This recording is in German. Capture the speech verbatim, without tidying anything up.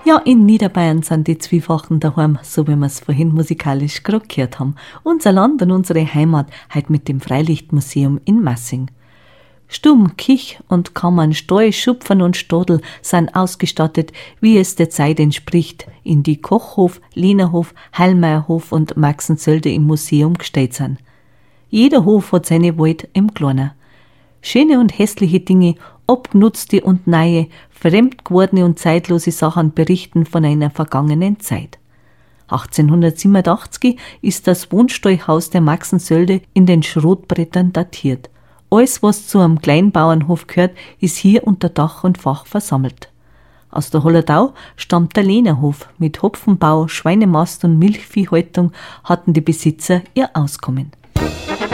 Ja, in Niederbayern sind die Zwiefachen daheim, so wie wir es vorhin musikalisch gerade gehört haben. Unser Land und unsere Heimat heute mit dem Freilichtmuseum in Massing. Stumm, Kich und Kammern, Stall, Schupfern und Stadel sind ausgestattet, wie es der Zeit entspricht, in die Kochhof, Lehnerhof, Heilmeierhof und Maxensölde im Museum gestellt sind. Jeder Hof hat seine Welt im Kleinen. Schöne und hässliche Dinge, abgenutzte und neue, fremd gewordene und zeitlose Sachen berichten von einer vergangenen Zeit. achtzehnhundertsiebenundachtzig ist das Wohnstallhaus der Maxensölde in den Schrotbrettern datiert. Alles, was zu einem Kleinbauernhof gehört, ist hier unter Dach und Fach versammelt. Aus der Holledau stammt der Lehnerhof. Mit Hopfenbau, Schweinemast und Milchviehhaltung hatten die Besitzer ihr Auskommen.